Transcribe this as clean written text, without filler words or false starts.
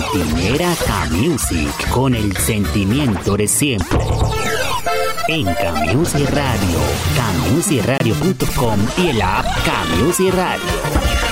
Matinera K-Music, con el sentimiento de siempre. En K-Music Radio, kmusicradio.com y el app K-Music Radio.